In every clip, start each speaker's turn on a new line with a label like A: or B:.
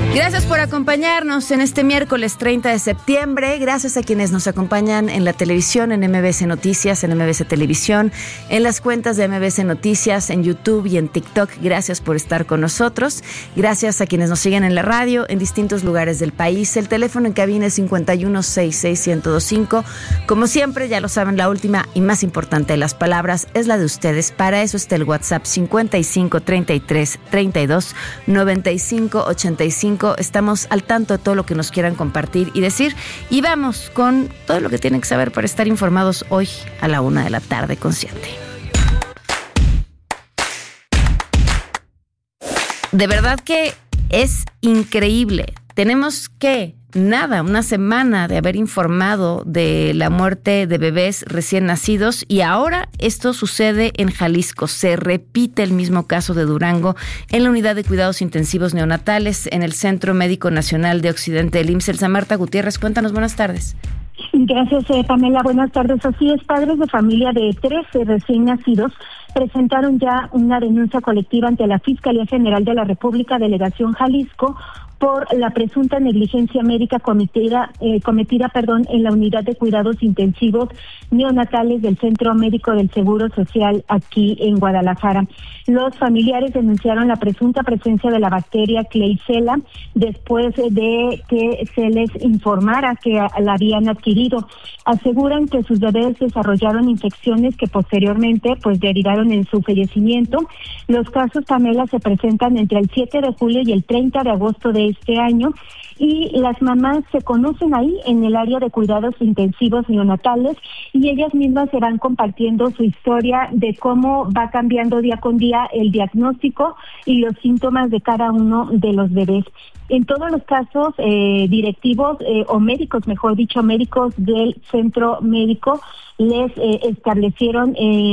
A: Gracias por acompañarnos en este miércoles 30 de septiembre. Gracias a quienes nos acompañan en la televisión, en MBS Noticias, en MBS Televisión, en las cuentas de MBS Noticias, en YouTube y en TikTok. Gracias por estar con nosotros. Gracias a quienes nos siguen en la radio, en distintos lugares del país. El teléfono en cabina es 5166-1025. Como siempre, ya lo saben, la última y más importante de las palabras es la de ustedes. Para eso está el WhatsApp 5533329585. Estamos al tanto de todo lo que nos quieran compartir y decir. Y vamos con todo lo que tienen que saber para estar informados hoy a la 1:00 p.m. Consciente. De verdad que es increíble. Tenemos una semana de haber informado de la muerte de bebés recién nacidos y ahora esto sucede en Jalisco. Se repite el mismo caso de Durango en la unidad de cuidados intensivos neonatales en el Centro Médico Nacional de Occidente del IMSS. Elsa Marta Gutiérrez, cuéntanos, buenas tardes.
B: Gracias, Pamela. Buenas tardes. Así es, padres de familia de 13 recién nacidos presentaron ya una denuncia colectiva ante la Fiscalía General de la República, Delegación Jalisco, por la presunta negligencia médica cometida en la unidad de cuidados intensivos neonatales del Centro Médico del Seguro Social aquí en Guadalajara. Los familiares denunciaron la presunta presencia de la bacteria Klebsiella después de que se les informara que la habían adquirido. Aseguran que sus bebés desarrollaron infecciones que posteriormente derivaron en su fallecimiento. Los casos, Pamela, se presentan entre el 7 de julio y el 30 de agosto de este año y las mamás se conocen ahí en el área de cuidados intensivos neonatales y ellas mismas se van compartiendo su historia de cómo va cambiando día con día el diagnóstico y los síntomas de cada uno de los bebés. En todos los casos, directivos o médicos, mejor dicho, médicos del centro médico les establecieron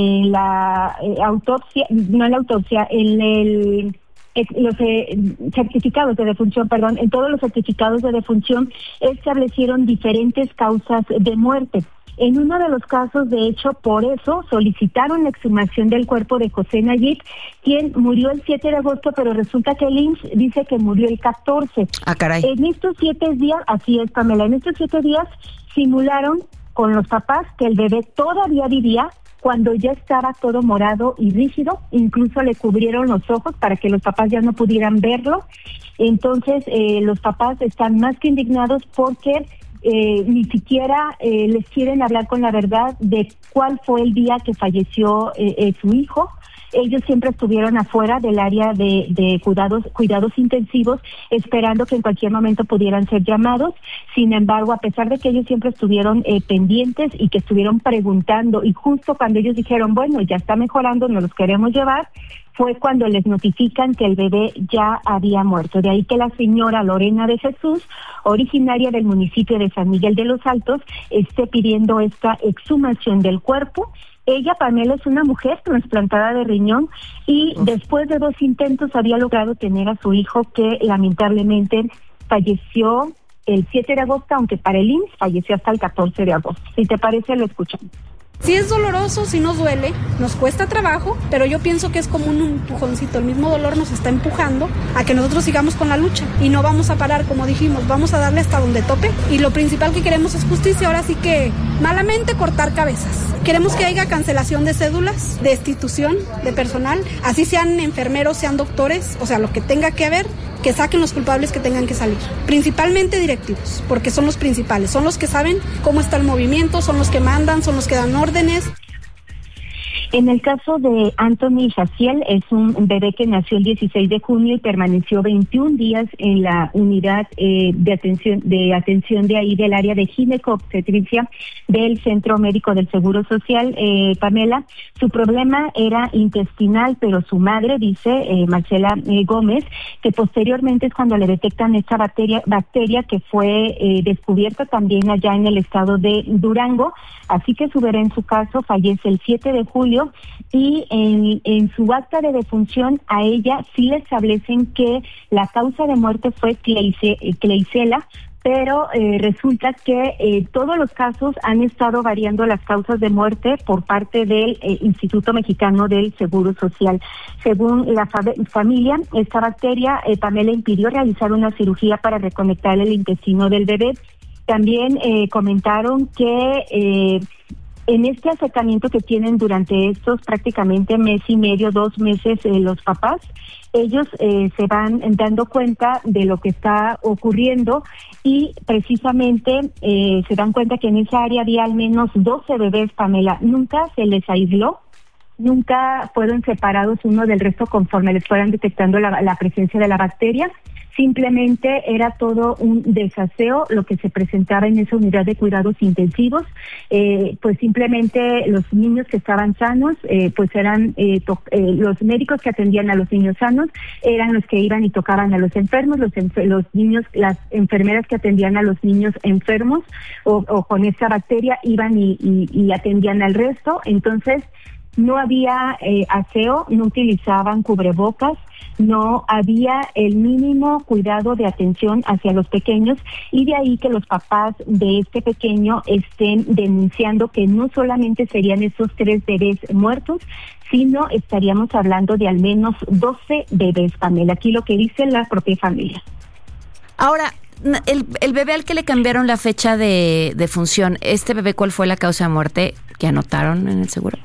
B: los certificados de defunción, en todos los certificados de defunción establecieron diferentes causas de muerte. En uno de los casos, de hecho, por eso solicitaron la exhumación del cuerpo de José Nayib, quien murió el 7 de agosto, pero resulta que el IMSS dice que murió el 14.
A: Ah, caray.
B: En estos 7 días, así es, Pamela, en estos 7 días simularon con los papás que el bebé todavía vivía cuando ya estaba todo morado y rígido, incluso le cubrieron los ojos para que los papás ya no pudieran verlo. Entonces, los papás están más que indignados porque ni siquiera les quieren hablar con la verdad de cuál fue el día que falleció su hijo. Ellos siempre estuvieron afuera del área de cuidados intensivos, esperando que en cualquier momento pudieran ser llamados. Sin embargo, a pesar de que ellos siempre estuvieron pendientes y que estuvieron preguntando, y justo cuando ellos dijeron, bueno, ya está mejorando, nos los queremos llevar, fue cuando les notifican que el bebé ya había muerto. De ahí que la señora Lorena de Jesús, originaria del municipio de San Miguel de los Altos, esté pidiendo esta exhumación del cuerpo. Ella, Pamela, es una mujer trasplantada de riñón y después de 2 intentos había logrado tener a su hijo, que lamentablemente falleció el 7 de agosto, aunque para el IMSS falleció hasta el 14 de agosto. Si te parece, lo escuchamos.
C: Sí es doloroso, sí nos duele, nos cuesta trabajo, pero yo pienso que es como un empujoncito. El mismo dolor nos está empujando a que nosotros sigamos con la lucha y no vamos a parar, como dijimos, vamos a darle hasta donde tope. Y lo principal que queremos es justicia. Ahora sí que malamente cortar cabezas. Queremos que haya cancelación de cédulas, de destitución de personal, así sean enfermeros, sean doctores, o sea, lo que tenga que haber, que saquen los culpables que tengan que salir. Principalmente directivos, porque son los principales, son los que saben cómo está el movimiento, son los que mandan, son los que dan órdenes.
B: En el caso de Anthony Jaciel, es un bebé que nació el 16 de junio y permaneció 21 días en la unidad de atención de ahí del área de ginecobstetricia del Centro Médico del Seguro Social. Pamela, su problema era intestinal, pero su madre dice, Marcela Gómez, que posteriormente es cuando le detectan esta bacteria que fue descubierta también allá en el estado de Durango. Así que su bebé, en su caso, fallece el 7 de julio fallecido, y en su acta de defunción a ella sí le establecen que la causa de muerte fue Klebsiella, pero resulta que todos los casos han estado variando las causas de muerte por parte del Instituto Mexicano del Seguro Social. Según la familia, esta bacteria, Pamela, impidió realizar una cirugía para reconectar el intestino del bebé. También comentaron que en este acercamiento que tienen durante estos prácticamente mes y medio, 2 meses, los papás, ellos se van dando cuenta de lo que está ocurriendo y precisamente se dan cuenta que en esa área había al menos 12 bebés, Pamela. Nunca se les aisló, nunca fueron separados uno del resto conforme les fueran detectando la presencia de la bacteria. Simplemente era todo un desaseo lo que se presentaba en esa unidad de cuidados intensivos. Pues simplemente los niños que estaban sanos, pues eran los médicos que atendían a los niños sanos, eran los que iban y tocaban a los enfermos, los niños, las enfermeras que atendían a los niños enfermos o con esta bacteria iban y atendían al resto. Entonces, no había aseo, no utilizaban cubrebocas, no había el mínimo cuidado de atención hacia los pequeños, y de ahí que los papás de este pequeño estén denunciando que no solamente serían esos 3 bebés muertos, sino estaríamos hablando de al menos 12 bebés, Pamela. Aquí lo que dice la propia familia.
A: Ahora, el bebé al que le cambiaron la fecha de función, ¿este bebé cuál fue la causa de muerte que anotaron en el seguro?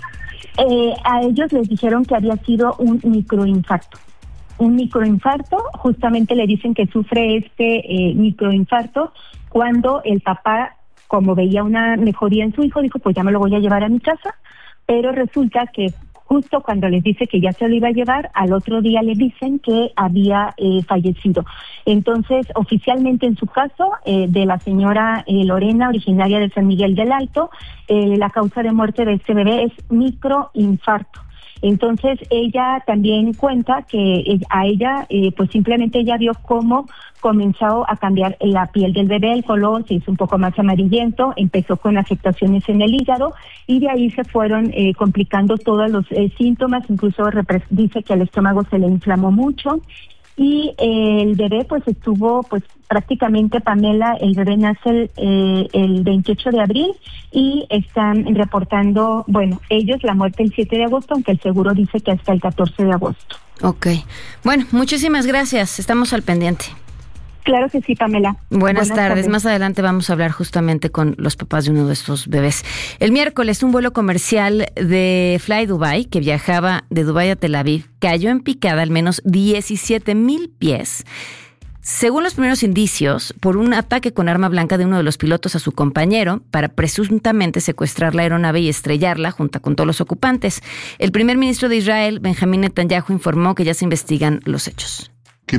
B: A ellos les dijeron que había sido un microinfarto. Un microinfarto, justamente le dicen que sufre este microinfarto cuando el papá, como veía una mejoría en su hijo, dijo, pues ya me lo voy a llevar a mi casa, pero resulta que justo cuando les dice que ya se lo iba a llevar, al otro día le dicen que había fallecido. Entonces, oficialmente en su caso, de la señora Lorena, originaria de San Miguel del Alto, la causa de muerte de este bebé es microinfarto. Entonces ella también cuenta que a ella, pues simplemente ella vio cómo comenzó a cambiar la piel del bebé, el color se hizo un poco más amarillento, empezó con afectaciones en el hígado y de ahí se fueron complicando todos los síntomas, incluso dice que el estómago se le inflamó mucho. Y el bebé pues estuvo pues prácticamente, Pamela, el bebé nace el 28 de abril y están reportando, bueno, ellos la muerte el 7 de agosto, aunque el seguro dice que hasta el 14 de agosto.
A: Ok. Bueno, muchísimas gracias. Estamos al pendiente.
B: Claro que sí, Pamela.
A: Buenas tardes. Más adelante vamos a hablar justamente con los papás de uno de estos bebés. El miércoles, un vuelo comercial de Fly Dubai que viajaba de Dubái a Tel Aviv cayó en picada al menos 17,000 pies. Según los primeros indicios, por un ataque con arma blanca de uno de los pilotos a su compañero para presuntamente secuestrar la aeronave y estrellarla junto con todos los ocupantes. El primer ministro de Israel, Benjamín Netanyahu, informó que ya se investigan los hechos.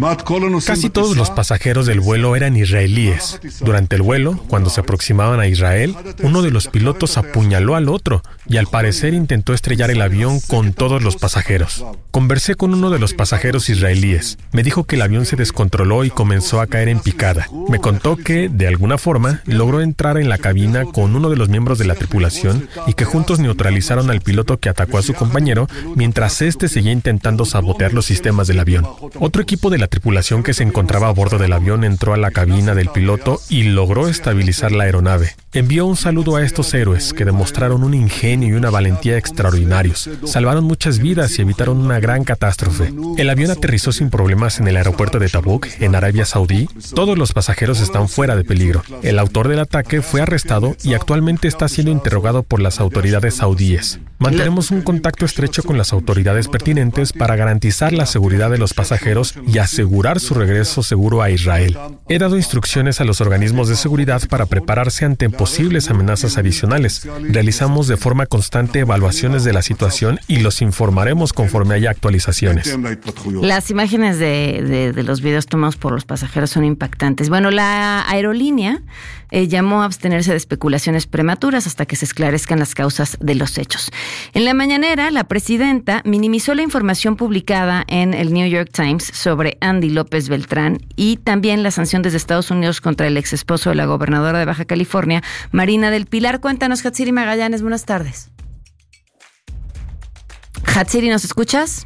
D: Casi todos los pasajeros del vuelo eran israelíes. Durante el vuelo, cuando se aproximaban a Israel, uno de los pilotos apuñaló al otro y al parecer intentó estrellar el avión con todos los pasajeros. Conversé con uno de los pasajeros israelíes. Me dijo que el avión se descontroló y comenzó a caer en picada. Me contó que, de alguna forma, logró entrar en la cabina con uno de los miembros de la tripulación y que juntos neutralizaron al piloto que atacó a su compañero mientras éste seguía intentando sabotear los sistemas del avión. Otro equipo de la tripulación que se encontraba a bordo del avión entró a la cabina del piloto y logró estabilizar la aeronave. Envió un saludo a estos héroes que demostraron un ingenio y una valentía extraordinarios. Salvaron muchas vidas y evitaron una gran catástrofe. El avión aterrizó sin problemas en el aeropuerto de Tabuk, en Arabia Saudí. Todos los pasajeros están fuera de peligro. El autor del ataque fue arrestado y actualmente está siendo interrogado por las autoridades saudíes. Mantenemos un contacto estrecho con las autoridades pertinentes para garantizar la seguridad de los pasajeros y asegurar su regreso seguro a Israel. He dado instrucciones a los organismos de seguridad para prepararse ante posibles amenazas adicionales. Realizamos de forma constante evaluaciones de la situación y los informaremos conforme haya actualizaciones.
A: Las imágenes de los videos tomados por los pasajeros son impactantes. Bueno, la aerolínea llamó a abstenerse de especulaciones prematuras hasta que se esclarezcan las causas de los hechos. En la mañanera, la presidenta minimizó la información publicada en el New York Times sobre Andy López Beltrán y también la sanción desde Estados Unidos contra el ex esposo de la gobernadora de Baja California, Marina del Pilar. Cuéntanos, Hatsiri Magallanes, buenas tardes. Hatsiri, ¿nos escuchas?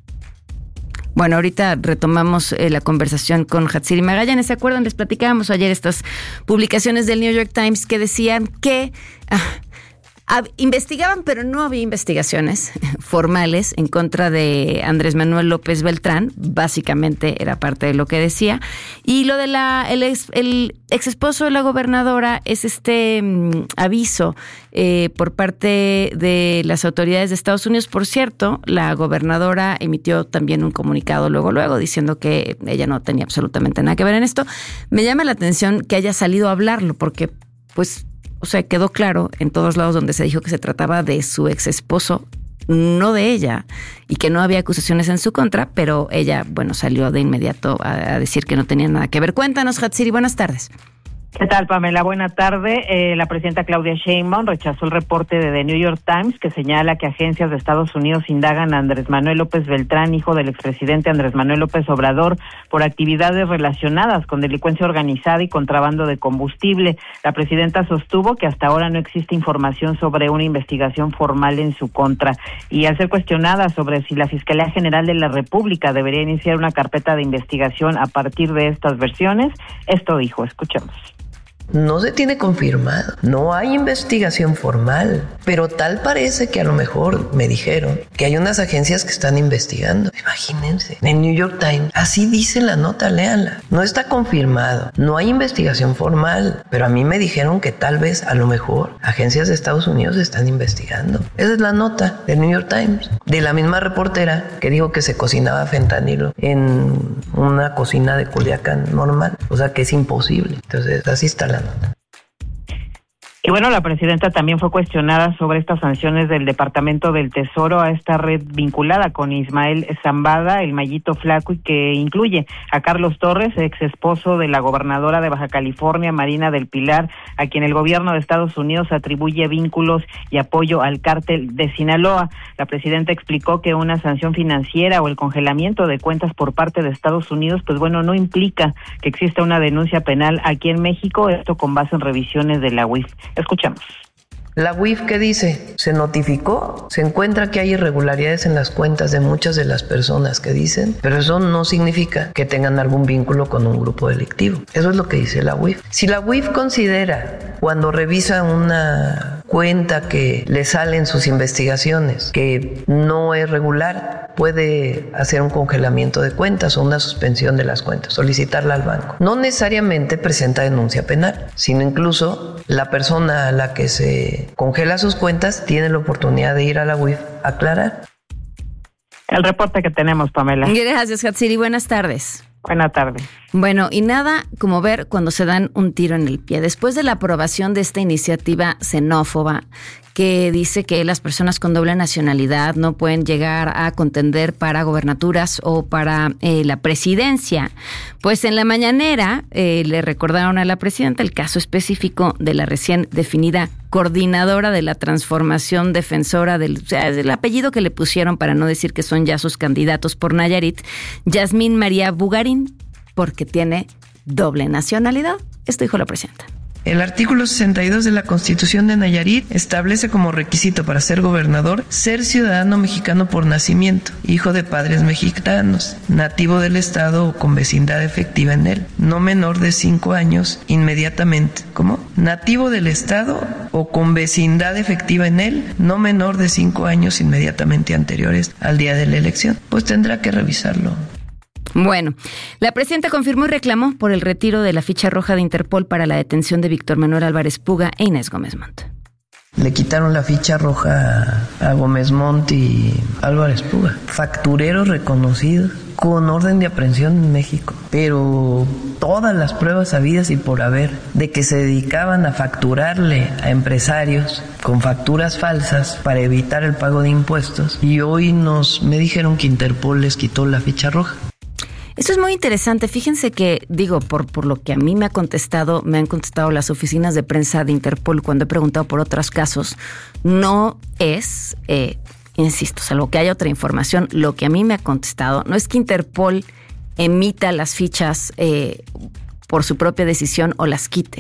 A: Bueno, ahorita retomamos la conversación con Hatsiri Magallanes. ¿Se acuerdan? Les platicábamos ayer estas publicaciones del New York Times que decían que investigaban, pero no había investigaciones formales en contra de Andrés Manuel López Beltrán. Básicamente era parte de lo que decía. Y lo de el ex esposo de la gobernadora es aviso por parte de las autoridades de Estados Unidos. Por cierto, la gobernadora emitió también un comunicado luego diciendo que ella no tenía absolutamente nada que ver en esto. Me llama la atención que haya salido a hablarlo porque, pues, o sea, quedó claro en todos lados donde se dijo que se trataba de su ex esposo, no de ella, y que no había acusaciones en su contra, pero ella, bueno, salió de inmediato a decir que no tenía nada que ver. Cuéntanos, Hatsiri, buenas tardes.
E: ¿Qué tal, Pamela? Buena tarde. La presidenta Claudia Sheinbaum rechazó el reporte de The New York Times que señala que agencias de Estados Unidos indagan a Andrés Manuel López Beltrán, hijo del expresidente Andrés Manuel López Obrador, por actividades relacionadas con delincuencia organizada y contrabando de combustible. La presidenta sostuvo que hasta ahora no existe información sobre una investigación formal en su contra. Y al ser cuestionada sobre si la Fiscalía General de la República debería iniciar una carpeta de investigación a partir de estas versiones, esto dijo. Escuchemos.
F: No se tiene confirmado, no hay investigación formal, pero tal parece que a lo mejor me dijeron que hay unas agencias que están investigando. Imagínense, en New York Times, así dice la nota, léanla. No está confirmado, no hay investigación formal, pero a mí me dijeron que tal vez, a lo mejor, agencias de Estados Unidos están investigando. Esa es la nota del New York Times, de la misma reportera que dijo que se cocinaba fentanilo en una cocina de Culiacán normal, o sea que es imposible. Entonces, así está la nota.
E: Y bueno, la presidenta también fue cuestionada sobre estas sanciones del Departamento del Tesoro a esta red vinculada con Ismael Zambada, el Mayito Flaco, y que incluye a Carlos Torres, ex esposo de la gobernadora de Baja California, Marina del Pilar, a quien el gobierno de Estados Unidos atribuye vínculos y apoyo al cártel de Sinaloa. La presidenta explicó que una sanción financiera o el congelamiento de cuentas por parte de Estados Unidos, pues bueno, no implica que exista una denuncia penal aquí en México, esto con base en revisiones de la UIF. Escuchamos.
F: La UIF, ¿qué dice? Se notificó, se encuentra que hay irregularidades en las cuentas de muchas de las personas que dicen, pero eso no significa que tengan algún vínculo con un grupo delictivo. Eso es lo que dice la UIF. Si la UIF considera, cuando revisa una cuenta que le salen sus investigaciones, que no es regular, puede hacer un congelamiento de cuentas o una suspensión de las cuentas, solicitarla al banco. No necesariamente presenta denuncia penal, sino incluso la persona a la que se congela sus cuentas tiene la oportunidad de ir a la UIF a aclarar.
E: El reporte que tenemos, Pamela.
A: Gracias, Hatsiri. Buenas tardes.
E: Buenas tardes.
A: Bueno, y nada como ver cuando se dan un tiro en el pie. Después de la aprobación de esta iniciativa xenófoba que dice que las personas con doble nacionalidad no pueden llegar a contender para gobernaturas o para la presidencia, pues en la mañanera le recordaron a la presidenta el caso específico de la recién definida coordinadora de la transformación defensora del apellido que le pusieron para no decir que son ya sus candidatos por Nayarit, Yasmín María Bugarín, porque tiene doble nacionalidad. Esto dijo la presidenta.
F: El artículo 62 de la Constitución de Nayarit establece como requisito para ser gobernador ser ciudadano mexicano por nacimiento, hijo de padres mexicanos, nativo del estado o con vecindad efectiva en él, no menor de 5 años inmediatamente. ¿Cómo? Nativo del estado o con vecindad efectiva en él, no menor de 5 años inmediatamente anteriores al día de la elección. Pues tendrá que revisarlo.
A: Bueno, la presidenta confirmó y reclamó por el retiro de la ficha roja de Interpol para la detención de Víctor Manuel Álvarez Puga e Inés Gómez Montt.
F: Le quitaron la ficha roja a Gómez Montt y Álvarez Puga, factureros reconocidos con orden de aprehensión en México, pero todas las pruebas habidas y por haber de que se dedicaban a facturarle a empresarios con facturas falsas para evitar el pago de impuestos, y hoy me dijeron que Interpol les quitó la ficha roja.
A: Eso es muy interesante. Fíjense que, por lo que a mí me han contestado las oficinas de prensa de Interpol cuando he preguntado por otros casos, no es, insisto, salvo que haya otra información, lo que a mí me ha contestado no es que Interpol emita las fichas por su propia decisión o las quite,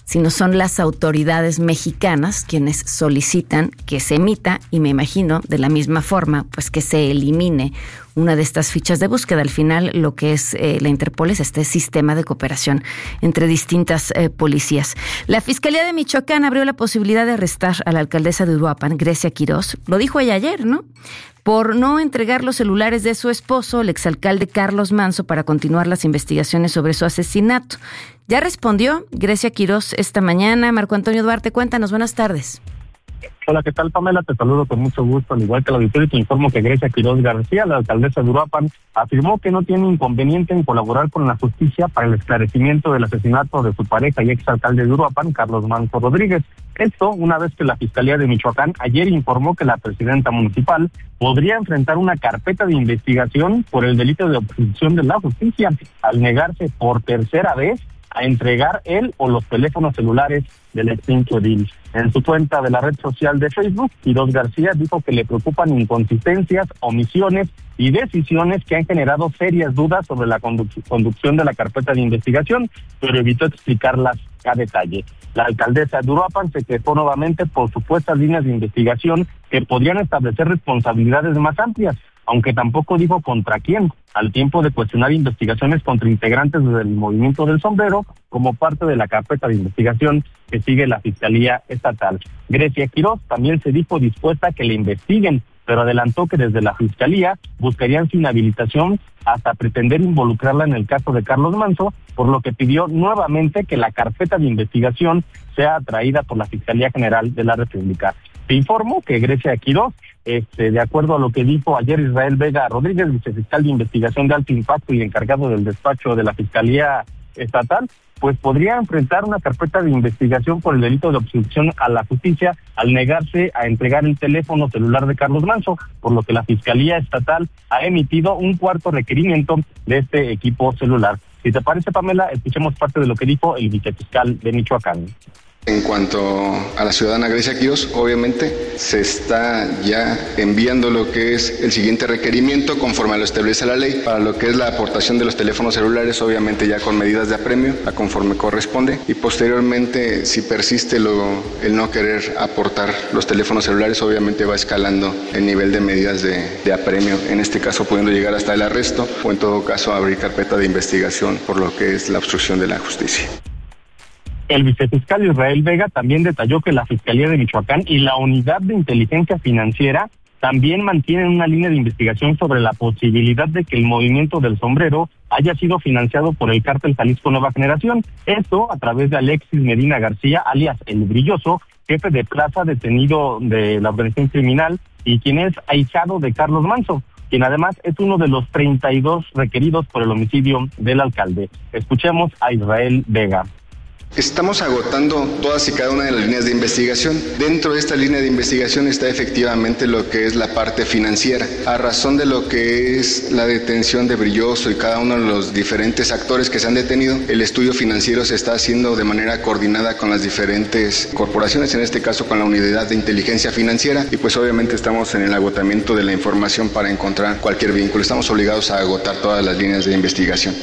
A: sino son las autoridades mexicanas quienes solicitan que se emita, y me imagino de la misma forma, pues que se elimine una de estas fichas de búsqueda. Al final, lo que es la Interpol es este sistema de cooperación entre distintas policías. La Fiscalía de Michoacán abrió la posibilidad de arrestar a la alcaldesa de Uruapan, Grecia Quirós. Lo dijo ella ayer, ¿no? Por no entregar los celulares de su esposo, el exalcalde Carlos Manso, para continuar las investigaciones sobre su asesinato. Ya respondió Grecia Quirós esta mañana. Marco Antonio Duarte, cuéntanos, buenas tardes.
G: Hola, ¿qué tal, Pamela? Te saludo con mucho gusto. Al igual que el auditorio, te informo que Grecia Quirós García, la alcaldesa de Uruapan, afirmó que no tiene inconveniente en colaborar con la justicia para el esclarecimiento del asesinato de su pareja y exalcalde de Uruapan, Carlos Manso Rodríguez. Esto una vez que la Fiscalía de Michoacán ayer informó que la presidenta municipal podría enfrentar una carpeta de investigación por el delito de obstrucción de la justicia al negarse por tercera vez a entregar él o los teléfonos celulares del extinto edil. En su cuenta de la red social de Facebook, Quirós García dijo que le preocupan inconsistencias, omisiones y decisiones que han generado serias dudas sobre la conducción de la carpeta de investigación, pero evitó explicarlas a detalle. La alcaldesa de Uruapan se quejó nuevamente por supuestas líneas de investigación que podrían establecer responsabilidades más amplias, aunque tampoco dijo contra quién, al tiempo de cuestionar investigaciones contra integrantes del movimiento del sombrero como parte de la carpeta de investigación que sigue la Fiscalía Estatal. Grecia Quirós también se dijo dispuesta a que le investiguen, pero adelantó que desde la Fiscalía buscarían su inhabilitación hasta pretender involucrarla en el caso de Carlos Manso, por lo que pidió nuevamente que la carpeta de investigación sea atraída por la Fiscalía General de la República. Te informo que Grecia Quirós, de acuerdo a lo que dijo ayer Israel Vega Rodríguez, vicefiscal de investigación de alto impacto y encargado del despacho de la Fiscalía Estatal, pues podría enfrentar una carpeta de investigación por el delito de obstrucción a la justicia al negarse a entregar el teléfono celular de Carlos Manso, por lo que la Fiscalía Estatal ha emitido un cuarto requerimiento de este equipo celular. Si te parece, Pamela, escuchemos parte de lo que dijo el vicefiscal de Michoacán.
H: En cuanto a la ciudadana Grecia Quirós, obviamente se está ya enviando lo que es el siguiente requerimiento conforme a lo establece la ley para lo que es la aportación de los teléfonos celulares, obviamente ya con medidas de apremio a conforme corresponde, y posteriormente si persiste el no querer aportar los teléfonos celulares, obviamente va escalando el nivel de medidas de apremio, en este caso pudiendo llegar hasta el arresto o en todo caso abrir carpeta de investigación por lo que es la obstrucción de la justicia.
G: El vicefiscal Israel Vega también detalló que la Fiscalía de Michoacán y la Unidad de Inteligencia Financiera también mantienen una línea de investigación sobre la posibilidad de que el movimiento del sombrero haya sido financiado por el cártel Jalisco Nueva Generación. Esto a través de Alexis Medina García, alias El Brilloso, jefe de plaza detenido de la organización criminal y quien es ahijado de Carlos Manso, quien además es uno de los 32 requeridos por el homicidio del alcalde. Escuchemos a Israel Vega.
H: Estamos agotando todas y cada una de las líneas de investigación. Dentro de esta línea de investigación está efectivamente lo que es la parte financiera. A razón de lo que es la detención de Brilloso y cada uno de los diferentes actores que se han detenido, el estudio financiero se está haciendo de manera coordinada con las diferentes corporaciones, en este caso con la Unidad de Inteligencia Financiera, y pues obviamente estamos en el agotamiento de la información para encontrar cualquier vínculo. Estamos obligados a agotar todas las líneas de investigación.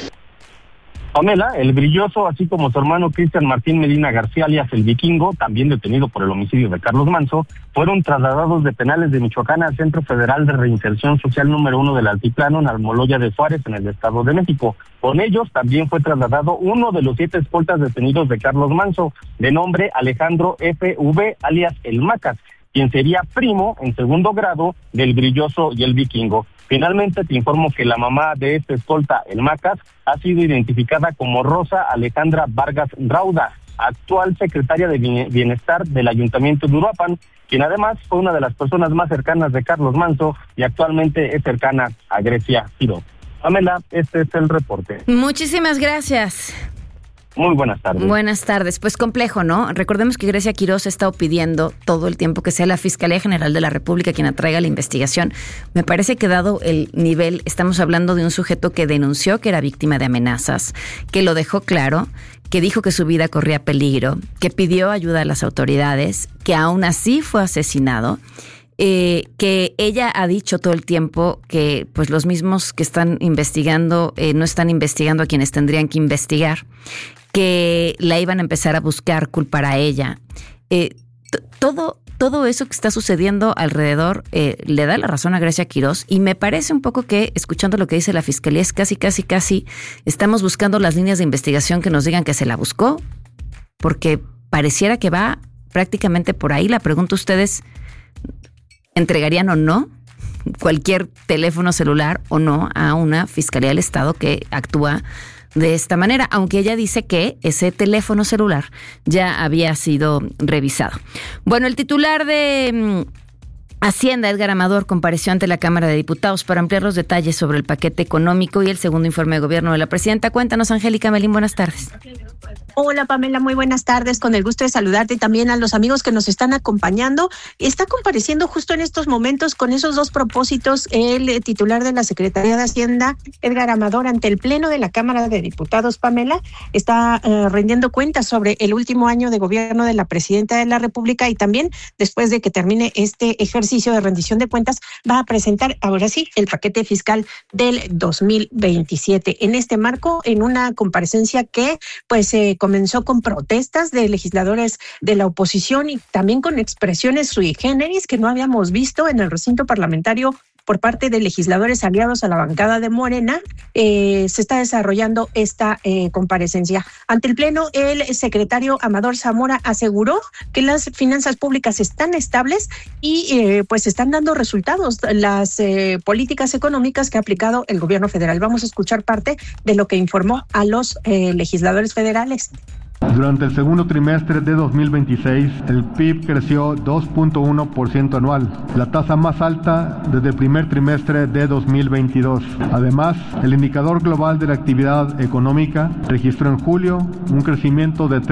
G: Pamela, El Brilloso, así como su hermano Cristian Martín Medina García, alias El Vikingo, también detenido por el homicidio de Carlos Manso, fueron trasladados de penales de Michoacán al Centro Federal de Reinserción Social número 1 del Altiplano, en Almoloya de Juárez, en el Estado de México. Con ellos también fue trasladado uno de los 7 escoltas detenidos de Carlos Manso, de nombre Alejandro F.V., alias El Macas, quien sería primo en segundo grado del Brilloso y El Vikingo. Finalmente te informo que la mamá de este escolta, El Macas, ha sido identificada como Rosa Alejandra Vargas Rauda, actual secretaria de Bienestar del Ayuntamiento de Uruapan, quien además fue una de las personas más cercanas de Carlos Manso y actualmente es cercana a Grecia Quirós. Pamela, este es el reporte.
A: Muchísimas gracias.
G: Muy buenas tardes.
A: Buenas tardes. Pues complejo, ¿no? Recordemos que Grecia Quirós ha estado pidiendo todo el tiempo que sea la Fiscalía General de la República quien atraiga la investigación. Me parece que dado el nivel, estamos hablando de un sujeto que denunció que era víctima de amenazas, que lo dejó claro, que dijo que su vida corría peligro, que pidió ayuda a las autoridades, que aún así fue asesinado. Que ella ha dicho todo el tiempo que pues los mismos que están investigando no están investigando a quienes tendrían que investigar, que la iban a empezar a buscar, culpar a ella. Todo eso que está sucediendo alrededor le da la razón a Grecia Quirós, y me parece un poco que, escuchando lo que dice la Fiscalía, es casi estamos buscando las líneas de investigación que nos digan que se la buscó, porque pareciera que va prácticamente por ahí. La pregunto a ustedes, ¿entregarían o no cualquier teléfono celular o no a una Fiscalía del Estado que actúa de esta manera? Aunque ella dice que ese teléfono celular ya había sido revisado. Bueno, el titular de Hacienda, Edgar Amador, compareció ante la Cámara de Diputados para ampliar los detalles sobre el paquete económico y el segundo informe de gobierno de la presidenta. Cuéntanos, Angélica Melín, buenas tardes.
I: Hola, Pamela, muy buenas tardes. Con el gusto de saludarte y también a los amigos que nos están acompañando. Está compareciendo justo en estos momentos con esos dos propósitos el titular de la Secretaría de Hacienda, Edgar Amador, ante el Pleno de la Cámara de Diputados. Pamela está rindiendo cuentas sobre el último año de gobierno de la Presidenta de la República, y también, después de que termine este ejercicio de rendición de cuentas, va a presentar ahora sí el paquete fiscal del 2027. En este marco, en una comparecencia que pues comenzó con protestas de legisladores de la oposición y también con expresiones sui generis que no habíamos visto en el recinto parlamentario por parte de legisladores aliados a la bancada de Morena, se está desarrollando esta comparecencia. Ante el Pleno, el secretario Amador Zamora aseguró que las finanzas públicas están estables y pues están dando resultados las políticas económicas que ha aplicado el gobierno federal. Vamos a escuchar parte de lo que informó a los legisladores federales.
J: Durante el segundo trimestre de 2026, el PIB creció 2.1% anual, la tasa más alta desde el primer trimestre de 2022. Además, el indicador global de la actividad económica registró en julio un crecimiento de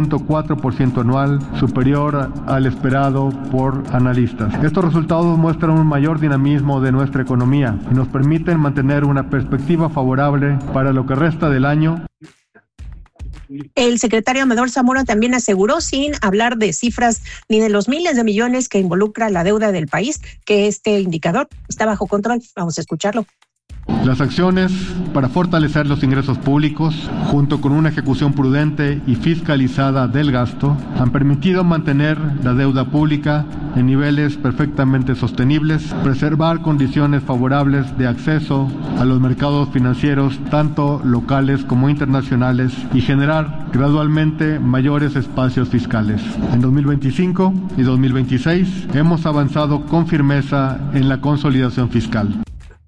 J: 3.4% anual, superior al esperado por analistas. Estos resultados muestran un mayor dinamismo de nuestra economía y nos permiten mantener una perspectiva favorable para lo que resta del año.
I: El secretario Amador Zamora también aseguró, sin hablar de cifras ni de los miles de millones que involucra la deuda del país, que este indicador está bajo control. Vamos a escucharlo.
J: Las acciones para fortalecer los ingresos públicos, junto con una ejecución prudente y fiscalizada del gasto, han permitido mantener la deuda pública en niveles perfectamente sostenibles, preservar condiciones favorables de acceso a los mercados financieros, tanto locales como internacionales, y generar gradualmente mayores espacios fiscales. En 2025 y 2026 hemos avanzado con firmeza en la consolidación fiscal.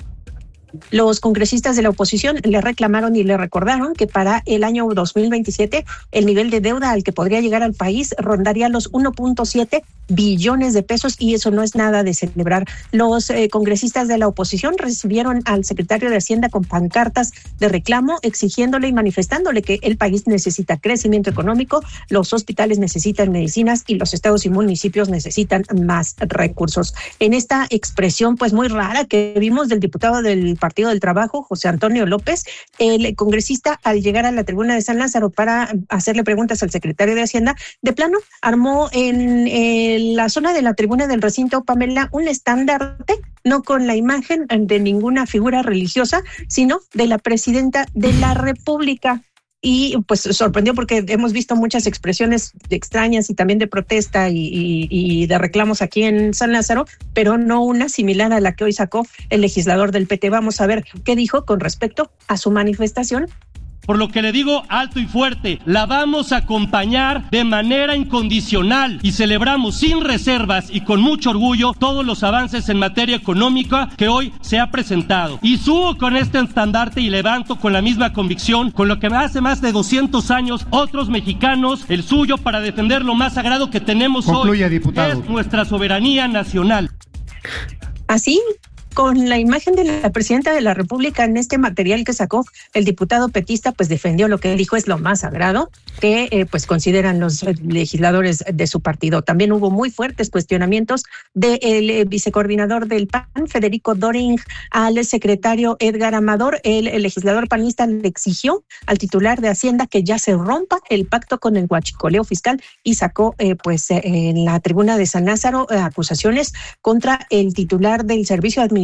I: Los congresistas de la oposición le reclamaron y le recordaron que para el año 2027 el nivel de deuda al que podría llegar al país rondaría los 1.7 billones de pesos, y eso no es nada de celebrar. Los congresistas de la oposición recibieron al secretario de Hacienda con pancartas de reclamo, exigiéndole y manifestándole que el país necesita crecimiento económico, los hospitales necesitan medicinas y los estados y municipios necesitan más recursos. En esta expresión pues muy rara que vimos del diputado del Partido del Trabajo, José Antonio López, el congresista, al llegar a la tribuna de San Lázaro para hacerle preguntas al secretario de Hacienda, de plano armó en la zona de la tribuna del recinto, Pamela, un estandarte, no con la imagen de ninguna figura religiosa, sino de la presidenta de la República. Y pues sorprendió porque hemos visto muchas expresiones extrañas y también de protesta y de reclamos aquí en San Lázaro, pero no una similar a la que hoy sacó el legislador del PT. Vamos a ver qué dijo con respecto a su manifestación.
K: Por lo que le digo alto y fuerte, la vamos a acompañar de manera incondicional y celebramos sin reservas y con mucho orgullo todos los avances en materia económica que hoy se ha presentado. Y subo con este estandarte y levanto con la misma convicción con lo que hace más de 200 años otros mexicanos, el suyo, para defender lo más sagrado que tenemos. Concluye, hoy, diputado. Es nuestra soberanía nacional.
I: Así, con la imagen de la presidenta de la República en este material que sacó el diputado petista, pues defendió lo que él dijo es lo más sagrado que pues consideran los legisladores de su partido. También hubo muy fuertes cuestionamientos del vicecoordinador del PAN, Federico Doring, al secretario Edgar Amador. El legislador panista le exigió al titular de Hacienda que ya se rompa el pacto con el huachicoleo fiscal y sacó en la tribuna de San Lázaro acusaciones contra el titular del Servicio de Administración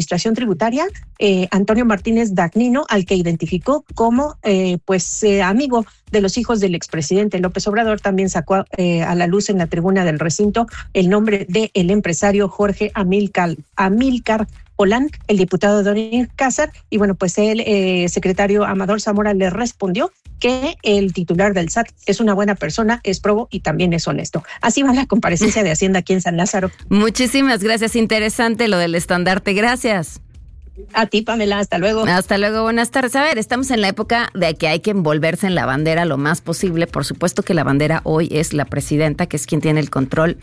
I: Administración Tributaria, Antonio Martínez Dagnino, al que identificó como amigo de los hijos del expresidente López Obrador. También sacó a la luz en la tribuna del recinto el nombre del empresario Jorge Amílcar Olán, el diputado Donny Cázar, y bueno, pues el secretario Amador Zamora le respondió que el titular del SAT es una buena persona, es probo y también es honesto. Así va la comparecencia de Hacienda aquí en San Lázaro.
A: Muchísimas gracias, interesante lo del estandarte, gracias.
I: A ti, Pamela, hasta luego.
A: Hasta luego, buenas tardes. A ver, estamos en la época de que hay que envolverse en la bandera lo más posible. Por supuesto que la bandera hoy es la presidenta, que es quien tiene el control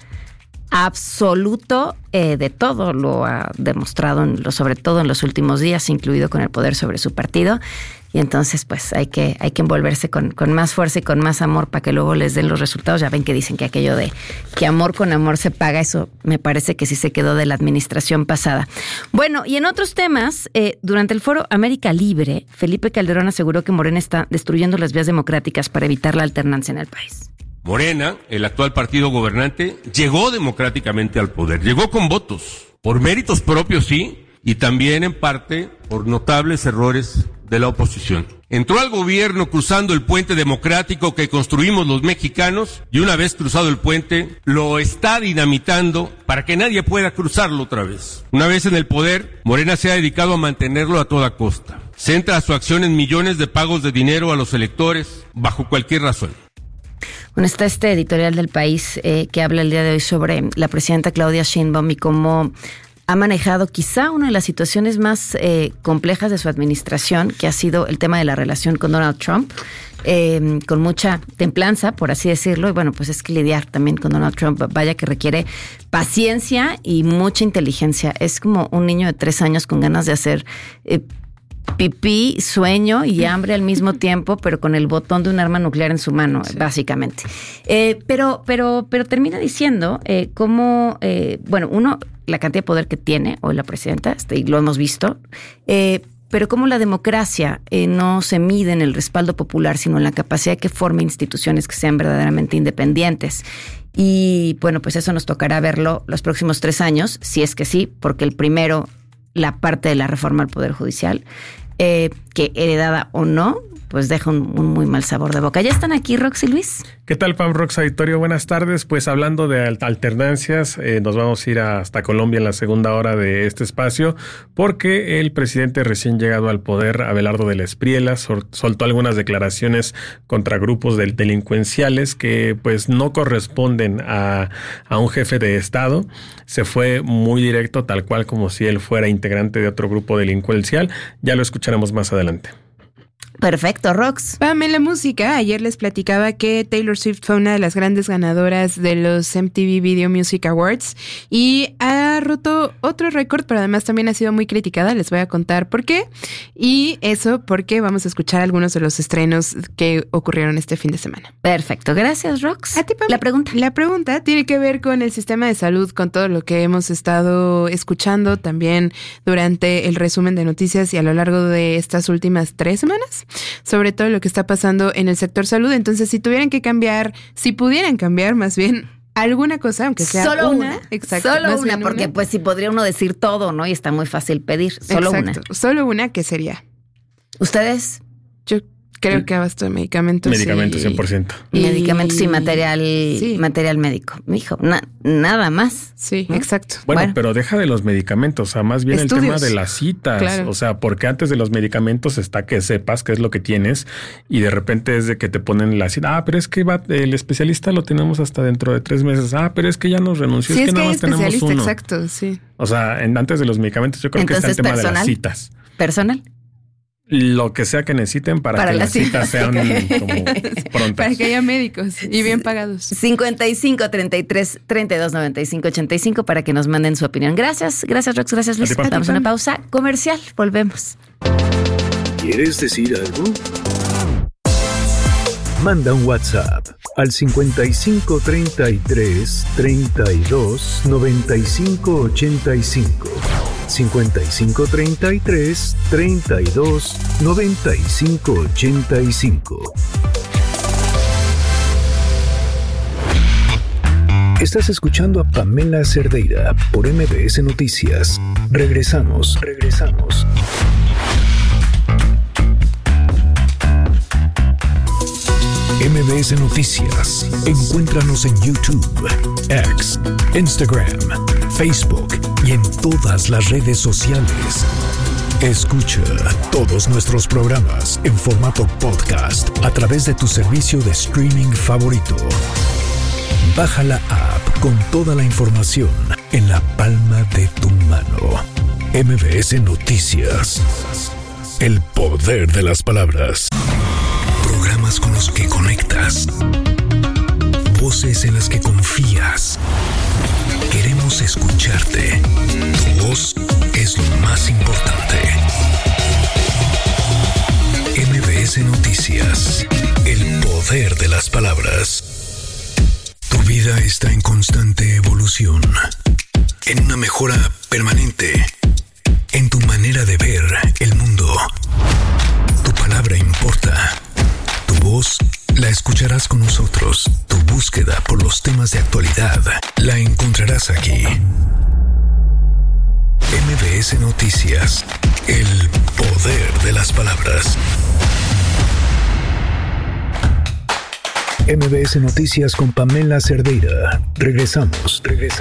A: absoluto de todo, lo ha demostrado sobre todo en los últimos días, incluido con el poder sobre su partido, y entonces pues hay que envolverse con más fuerza y con más amor para que luego les den los resultados. Ya ven que dicen que aquello de que amor con amor se paga, eso me parece que sí se quedó de la administración pasada. Bueno, y en otros temas, durante el foro América Libre, Felipe Calderón aseguró que Morena está destruyendo las vías democráticas para evitar la alternancia en el país.
L: Morena, el actual partido gobernante, llegó democráticamente al poder, llegó con votos, por méritos propios sí, y también en parte por notables errores de la oposición. Entró al gobierno cruzando el puente democrático que construimos los mexicanos, y una vez cruzado el puente, lo está dinamitando para que nadie pueda cruzarlo otra vez. Una vez en el poder, Morena se ha dedicado a mantenerlo a toda costa. Centra su acción en millones de pagos de dinero a los electores, bajo cualquier razón.
A: Bueno, está este editorial del País que habla el día de hoy sobre la presidenta Claudia Sheinbaum y cómo ha manejado quizá una de las situaciones más complejas de su administración, que ha sido el tema de la relación con Donald Trump, con mucha templanza, por así decirlo. Y bueno, pues es que lidiar también con Donald Trump, vaya que requiere paciencia y mucha inteligencia. Es como un niño de 3 años con ganas de hacer pipí, sueño y hambre al mismo tiempo, pero con el botón de un arma nuclear en su mano, sí, básicamente. Pero termina diciendo cómo, uno, la cantidad de poder que tiene hoy la presidenta, y lo hemos visto, pero cómo la democracia no se mide en el respaldo popular, sino en la capacidad que forme instituciones que sean verdaderamente independientes. Y bueno, pues eso nos tocará verlo los próximos 3 años, si es que sí, porque el primero, la parte de la reforma al Poder Judicial, que heredada o no, pues deja un muy mal sabor de boca. ¿Ya están aquí, Rox y Luis?
D: ¿Qué tal, Pam, Rox, auditorio? Buenas tardes. Pues hablando de alternancias, nos vamos a ir hasta Colombia en la segunda hora de este espacio, porque el presidente recién llegado al poder, Abelardo de la Espriella, soltó algunas declaraciones contra grupos delincuenciales que pues no corresponden a un jefe de Estado. Se fue muy directo, tal cual como si él fuera integrante de otro grupo delincuencial. Ya lo escucharemos más adelante.
A: Perfecto, Rox.
M: Pam, en la música, ayer les platicaba que Taylor Swift fue una de las grandes ganadoras de los MTV Video Music Awards y ha roto otro récord, pero además también ha sido muy criticada. Les voy a contar por qué. Y eso porque vamos a escuchar algunos de los estrenos que ocurrieron este fin de semana.
A: Perfecto, gracias, Rox.
M: ¿A ti, Pam?
A: La pregunta.
M: La pregunta tiene que ver con el sistema de salud, con todo lo que hemos estado escuchando también durante el resumen de noticias y a lo largo de estas últimas 3 semanas. Sobre todo lo que está pasando en el sector salud. Entonces, si pudieran cambiar más bien alguna cosa, aunque sea
A: solo una.
M: Exacto.
A: Solo una, porque pues si podría uno decir todo, ¿no? Y está muy fácil pedir. Solo
M: exacto.
A: una.
M: Solo una, ¿qué sería?
A: ¿Ustedes?
M: Yo creo que abasto de medicamentos.
D: Medicamentos, 100%.
A: Medicamentos y material médico. Mijo, nada más.
M: Sí, ¿no? Exacto.
D: Bueno, pero deja de los medicamentos, o sea, más bien estudios. El tema de las citas.
M: Claro.
D: O sea, porque antes de los medicamentos está que sepas qué es lo que tienes y de repente es de que te ponen la cita. Ah, pero es que el especialista lo tenemos hasta dentro de 3 meses. Ah, pero es que ya nos renunció.
M: Sí,
D: es que nada más tenemos uno.
M: Exacto, sí.
D: O sea, antes de los medicamentos yo creo
A: entonces,
D: que está el tema de las citas.
A: ¿Personal?
D: Lo que sea que necesiten para que las citas sean como prontas.
M: Para que haya médicos y bien pagados.
A: 55 33 32 95 85 para que nos manden su opinión. Gracias, Rox, gracias, Luis. Damos una pausa comercial, volvemos.
N: ¿Quieres decir algo? Manda un WhatsApp al 55 33 32 95 85. 55 33 32 95 85. Estás escuchando a Pamela Cerdeira por MBS Noticias. Regresamos. MBS Noticias. Encuéntranos en YouTube, X, Instagram, Facebook y en todas las redes sociales. Escucha todos nuestros programas en formato podcast a través de tu servicio de streaming favorito. Baja la app con toda la información en la palma de tu mano. MBS Noticias. El poder de las palabras. Programas con los que conectas. Voces en las que confías. Queremos escucharte. Tu voz es lo más importante. MBS Noticias. El poder de las palabras. Tu vida está en constante evolución. En una mejora permanente. En tu manera de ver el mundo. Tu palabra importa. Tu voz la escucharás con nosotros. Tu búsqueda por los temas de actualidad la encontrarás aquí. MBS Noticias. El poder de las palabras. MBS Noticias con Pamela Cerdeira. Regresamos.